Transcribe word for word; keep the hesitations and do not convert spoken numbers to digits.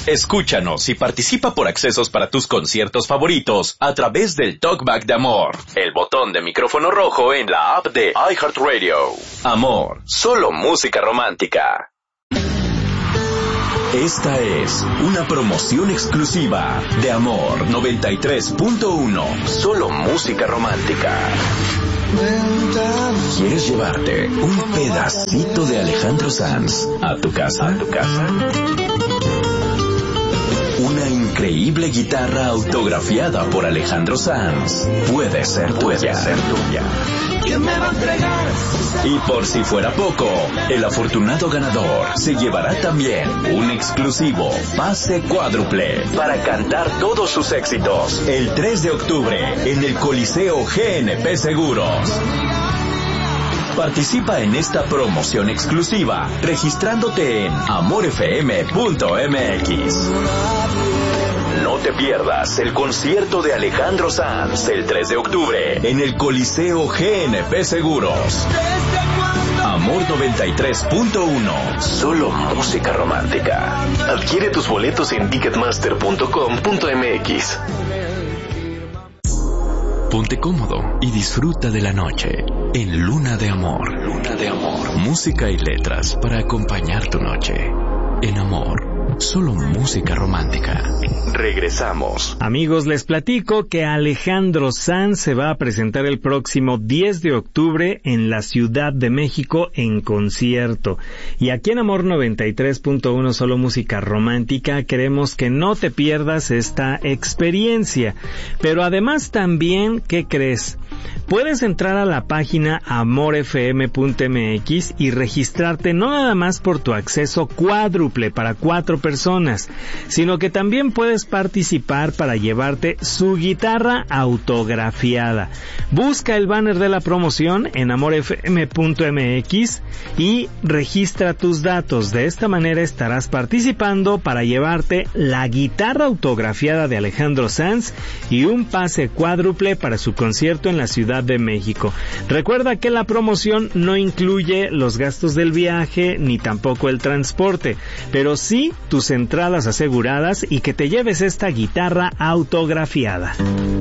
Escúchanos y participa por accesos para tus conciertos favoritos a través del Talkback de Amor, el botón de micrófono rojo en la app de iHeartRadio. Amor, solo música romántica. Esta es una promoción exclusiva de Amor noventa y tres punto uno, solo música romántica. ¿Quieres llevarte un pedacito de Alejandro Sanz a tu casa? ¿A tu casa? Una increíble guitarra autografiada por Alejandro Sanz puede ser tuya. Puede ser tuya. ¿Quién me va a entregar? Y por si fuera poco, el afortunado ganador se llevará también un exclusivo pase cuádruple para cantar todos sus éxitos el tres de octubre en el Coliseo G N P Seguros. Participa en esta promoción exclusiva registrándote en amor f m punto m x. No te pierdas el concierto de Alejandro Sanz el tres de octubre en el Coliseo G N P Seguros. Amor noventa y tres punto uno, solo música romántica. Adquiere tus boletos en ticketmaster punto com punto m x. Ponte cómodo y disfruta de la noche en Luna de Amor. Luna de Amor. Música y letras para acompañar tu noche. En Amor, solo música romántica. Regresamos. Amigos, les platico que Alejandro Sanz se va a presentar el próximo diez de octubre en la Ciudad de México en concierto. Y aquí en Amor noventa y tres punto uno, solo música romántica, queremos que no te pierdas esta experiencia. Pero además también, ¿qué crees? Puedes entrar a la página amor f m punto m x y registrarte no nada más por tu acceso cuádruple para cuatro personas, sino que también puedes participar para llevarte su guitarra autografiada. Busca el banner de la promoción en amor f m punto m x y registra tus datos. De esta manera estarás participando para llevarte la guitarra autografiada de Alejandro Sanz y un pase cuádruple para su concierto en la Ciudad de México. Recuerda que la promoción no incluye los gastos del viaje ni tampoco el transporte, pero sí tus entradas aseguradas y que te lleves esta guitarra autografiada.